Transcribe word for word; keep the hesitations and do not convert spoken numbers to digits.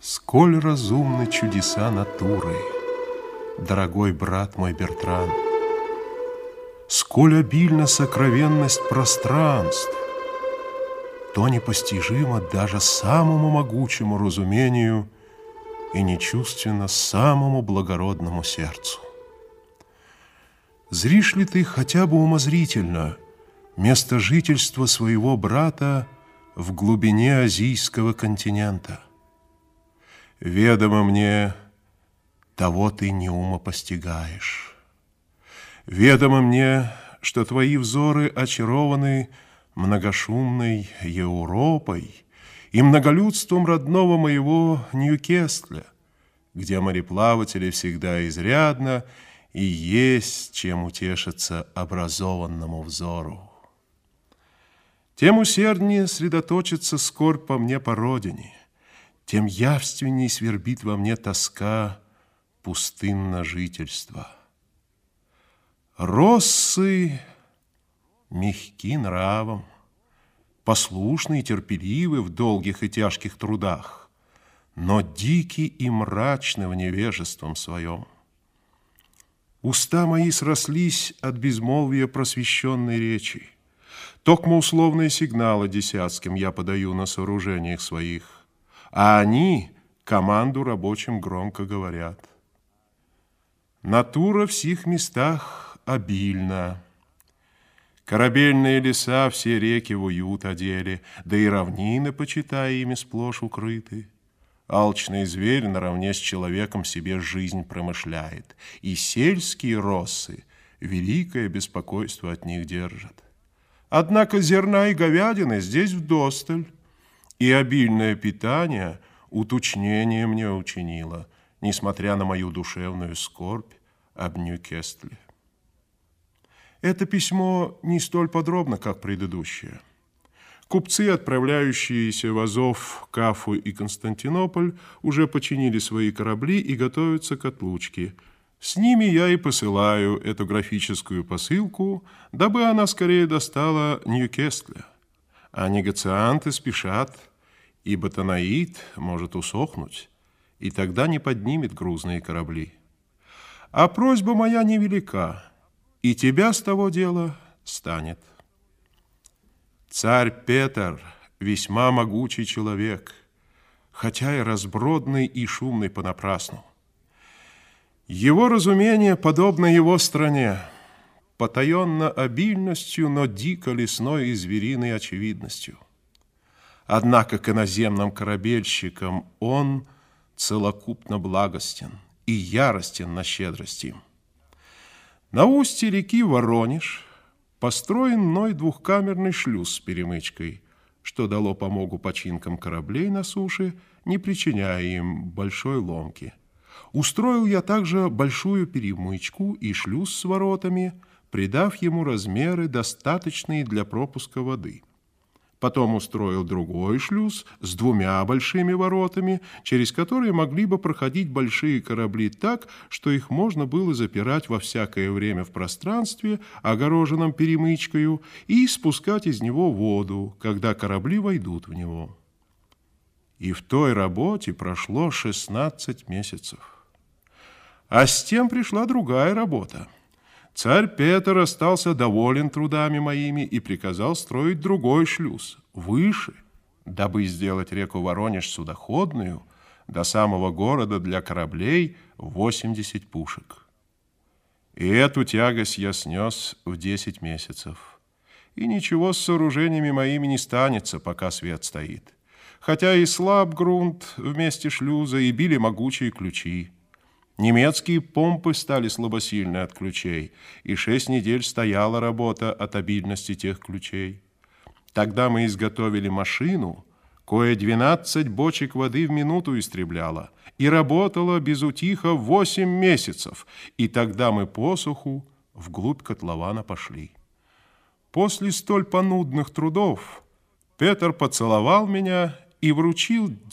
Сколь разумны чудеса натуры, дорогой брат мой Бертран, сколь обильна сокровенность пространств, то непостижимо даже самому могучему разумению и нечувственно самому благородному сердцу. Зришь ли ты хотя бы умозрительно место жительства своего брата в глубине азийского континента? Ведомо мне, того ты не умопостигаешь. Ведомо мне, что твои взоры очарованы многошумной Европой и многолюдством родного моего Ньюкесля, где мореплаватели всегда изрядно и есть чем утешиться образованному взору. Тем усерднее средоточится скорбь по мне по родине, тем явственней свербит во мне тоска пустынно жительства. Россы мягки нравом, послушны и терпеливы в долгих и тяжких трудах, но дики и мрачны в невежеством своем. Уста мои срослись от безмолвия просвещенной речи. Токмо условные сигналы десятским я подаю на сооружениях своих, а они команду рабочим громко говорят. Натура в сих местах обильна. Корабельные леса все реки в уют одели, да и равнины, почитая ими, сплошь укрыты. Алчный зверь наравне с человеком себе жизнь промышляет, и сельские россы великое беспокойство от них держат. Однако зерна и говядины здесь вдосталь, и обильное питание уточнение мне учинило, несмотря на мою душевную скорбь об Ньюкесле. Это письмо не столь подробно, как предыдущее. Купцы, отправляющиеся в Азов, Кафу и Константинополь, уже починили свои корабли и готовятся к отлучке. С ними я и посылаю эту графическую посылку, дабы она скорее достала Ньюкесля. А негацианты спешат, ибо Танаид может усохнуть, и тогда не поднимет грузные корабли. А просьба моя невелика, и тебя с того дела станет. Царь Петр весьма могучий человек, хотя и разбродный и шумный понапрасну. Его разумение подобно его стране, потаенно обильностью, но дико лесной и звериной очевидностью. Однако к иноземным корабельщикам он целокупно благостен и яростен на щедрость им. На устье реки Воронеж построен мной двухкамерный шлюз с перемычкой, что дало помогу починкам кораблей на суше, не причиняя им большой ломки. Устроил я также большую перемычку и шлюз с воротами, придав ему размеры, достаточные для пропуска воды. Потом устроил другой шлюз с двумя большими воротами, через которые могли бы проходить большие корабли так, что их можно было запирать во всякое время в пространстве, огороженном перемычкою, и спускать из него воду, когда корабли войдут в него. И в той работе прошло шестнадцать месяцев. А с тем пришла другая работа. Царь Петр остался доволен трудами моими и приказал строить другой шлюз, выше, дабы сделать реку Воронеж судоходную, до самого города для кораблей восемьдесят пушек. И эту тягость я снес в десять месяцев. И ничего с сооружениями моими не станется, пока свет стоит. Хотя и слаб грунт вместе шлюза, и били могучие ключи. Немецкие помпы стали слабосильны от ключей, и шесть недель стояла работа от обильности тех ключей. Тогда мы изготовили машину, кое двенадцать бочек воды в минуту истребляла, и работала без утиха восемь месяцев, и тогда мы по суху вглубь котлована пошли. После столь понудных трудов Петр поцеловал меня и вручил